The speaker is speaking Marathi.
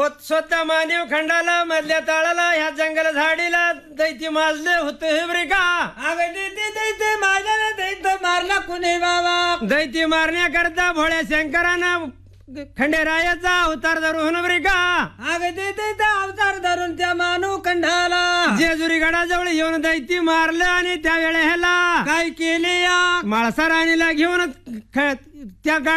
स्वतः मानव खंडाला मधल्या ताळाला ह्या जंगल झाडीला दैती माजले होते बरे का. अगं दैते माझ्याला दैत मारला कुणी बाबा. दैती मारण्याकरता भोळ्या शंकरानं खंडेरायाचा अवतार धरून बरे का. अगं दैत अवतार धरून त्या मानव खंडाला जेजुरी गडाजवळ येऊन दैती मारलं आणि त्या वेळेला काय केले या माळसा राणीला घेऊन त्या